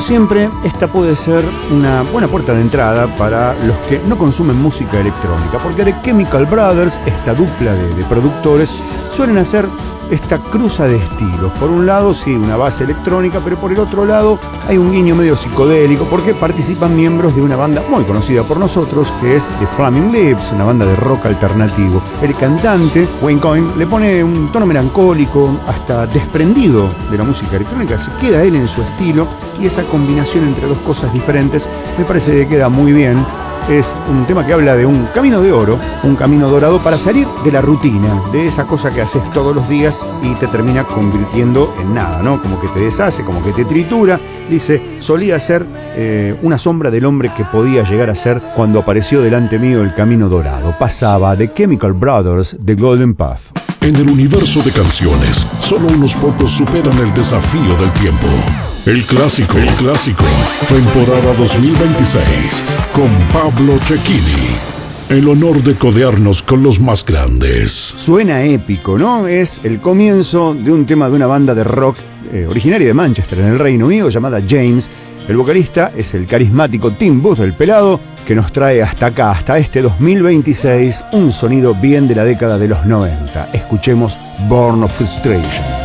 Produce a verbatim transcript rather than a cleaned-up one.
siempre, esta puede ser una buena puerta de entrada para los que no consumen música electrónica, porque The Chemical Brothers, esta dupla de, de productores, suelen hacer esta cruza de estilos. Por un lado, sí, una base electrónica, pero por el otro lado hay un guiño medio psicodélico, porque participan miembros de una banda muy conocida por nosotros, que es The Flaming Lips, una banda de rock alternativo. El cantante, Wayne Coyne, le pone un tono melancólico, hasta desprendido de la música electrónica, se queda él en su estilo, y esa combinación entre dos cosas diferentes me parece que queda muy bien. Es un tema que habla de un camino de oro, un camino dorado para salir de la rutina, de esa cosa que haces todos los días y te termina convirtiendo en nada, ¿no? Como que te deshace, como que te tritura. Dice, solía ser eh, una sombra del hombre que podía llegar a ser cuando apareció delante mío el camino dorado. Pasaba The Chemical Brothers, The Golden Path. En el universo de canciones, solo unos pocos superan el desafío del tiempo. El clásico, el clásico, temporada dos mil veintiséis, con Pablo Cecchini. El honor de codearnos con los más grandes. Suena épico, ¿no? Es el comienzo de un tema de una banda de rock eh, originaria de Manchester, en el Reino Unido, llamada James. El vocalista es el carismático Tim Booth, el pelado, que nos trae hasta acá, hasta este dos mil veintiséis, un sonido bien de la década de los noventa. Escuchemos Born of Frustration.